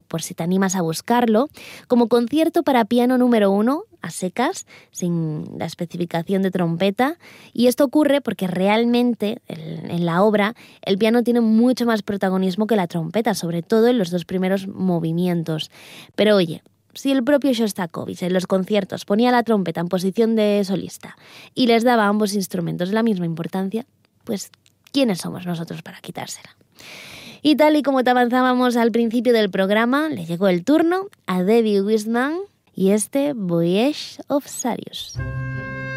por si te animas a buscarlo, como concierto para piano número 1, a secas, sin la especificación de trompeta. Y esto ocurre porque realmente en la obra el piano tiene mucho más protagonismo que la trompeta, sobre todo en los 2 primeros movimientos. Pero oye, si el propio Shostakovich en los conciertos ponía la trompeta en posición de solista y les daba a ambos instrumentos la misma importancia, pues ¿quiénes somos nosotros para quitársela? Y tal y como te avanzábamos al principio del programa, le llegó el turno a Debbie Wiseman y este Voyage of Sirius.